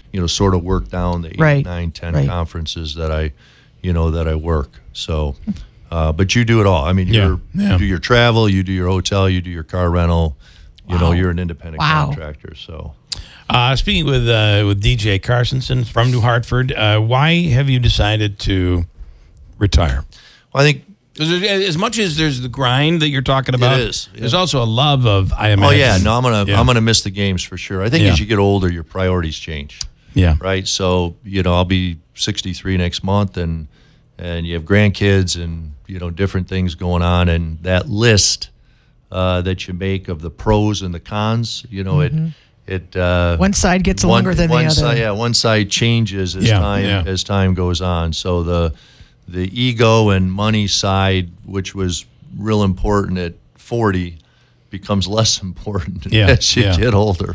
sort of work down the 8, 9, 10 conferences that I work. So, but you do it all. I mean, you do your travel, you do your hotel, you do your car rental. You're an independent contractor. So, speaking with DJ Carstensen from New Hartford, why have you decided to retire? Well, I think as much as there's the grind that you're talking about, there's also a love of, I imagine. Oh yeah, no, I'm gonna miss the games for sure. I think as you get older, your priorities change. Yeah. Right. So I'll be 63 next month, and you have grandkids, and different things going on, and that list that you make of the pros and the cons, it one side gets longer than the other. One side changes as time goes on. So the ego and money side, which was real important at 40, becomes less important as you get older.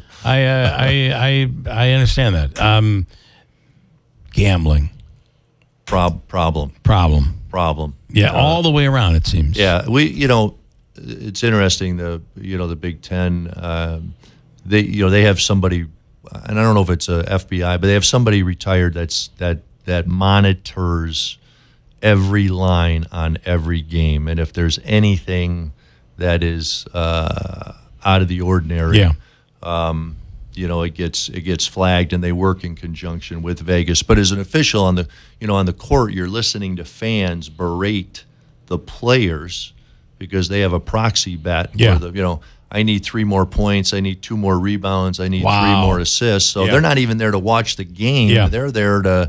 I understand that. Gambling. Problem. Yeah, all the way around, it seems. Yeah, it's interesting. The Big Ten, they have somebody, and I don't know if it's a FBI, but they have somebody retired that monitors every line on every game, and if there's anything that is out of the ordinary, it gets flagged, and they work in conjunction with Vegas. But as an official on the court, you're listening to fans berate the players because they have a proxy bet. Where I need 3 more points, I need 2 more rebounds, I need 3 more assists. So they're not even there to watch the game. Yeah. They're there to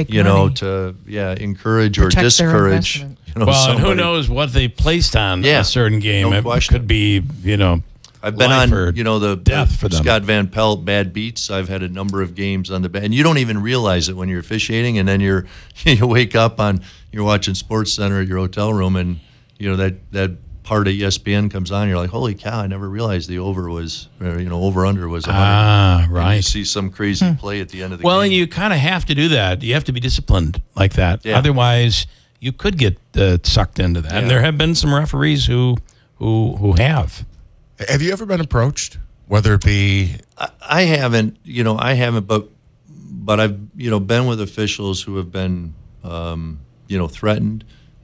encourage Protect or discourage. And who knows what they placed on a certain game? No question. It could be I've been on, the death for them. Scott Van Pelt bad beats. I've had a number of games on and you don't even realize it when you're officiating, and then you wake up you're watching Sports Center at your hotel room, and that part of ESPN comes on. You're like, holy cow! I never realized the over was, over under was 100. Right. And you see some crazy play at the end of the game. Well, and you kind of have to do that. You have to be disciplined like that. Yeah. Otherwise, you could get sucked into that. Yeah. And there have been some referees who have. Have you ever been approached? Whether it be, I haven't. But I've been with officials who have been threatened.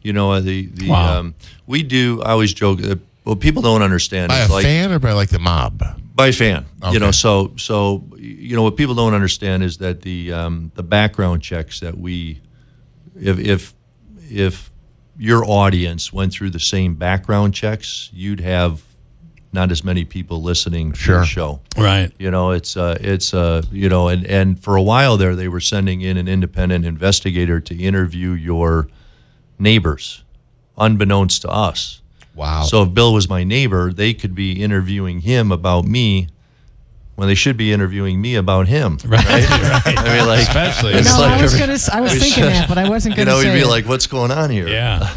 We do. I always joke. What people don't understand by is a fan or by the mob. By fan. Okay. So what people don't understand is that the background checks that we, if your audience went through the same background checks, you'd have not as many people listening to the show. Right. And for a while there, they were sending in an independent investigator to interview your neighbors, unbeknownst to us. Wow. So if Bill was my neighbor, they could be interviewing him about me when they should be interviewing me about him. Right. Right. I mean, especially. I was thinking that, but I wasn't going to say we'd be it. like, what's going on here? Yeah.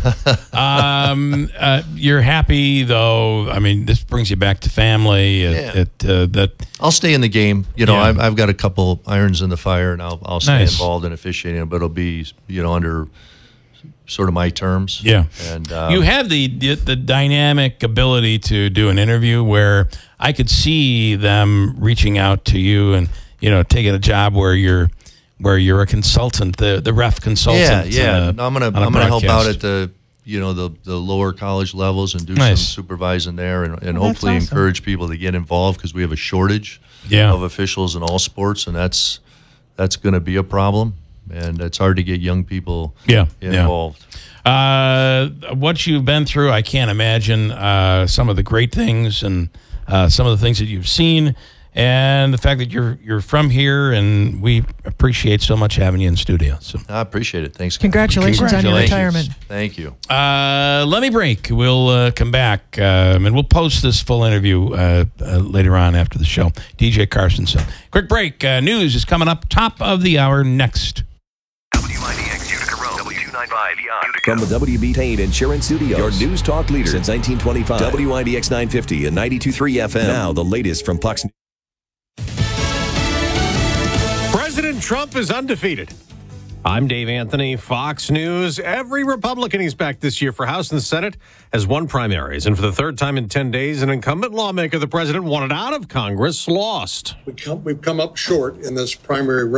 You're happy, though. I mean, this brings you back to family. I'll stay in the game. I've got a couple irons in the fire, and I'll stay involved in officiating, but it'll be, under sort of my terms. Yeah. And you have the dynamic ability to do an interview where I could see them reaching out to you and taking a job where you're a consultant, the ref consultant. Yeah. I'm gonna help out at the the lower college levels and do some supervising there, and hopefully encourage people to get involved, because we have a shortage of officials in all sports, and that's going to be a problem. And it's hard to get young people involved. What you've been through, I can't imagine some of the great things and some of the things that you've seen, and the fact that you're from here, and we appreciate so much having you in studio. So I appreciate it. Thanks. Congratulations on your retirement. Thank you. Let me break. We'll come back, and we'll post this full interview later on after the show. DJ Carstensen. Quick break. News is coming up top of the hour next. WIDX Utica Road, W295 Utica. From the WB Payne Insurance Studios, your news talk leader since 1925. WIDX 950 and 92.3 FM. Now the latest from Fox News. President Trump is undefeated. I'm Dave Anthony, Fox News. Every Republican he's backed this year for House and Senate has won primaries. And for the third time in 10 days, an incumbent lawmaker the president wanted out of Congress lost. We've come up short in this primary run.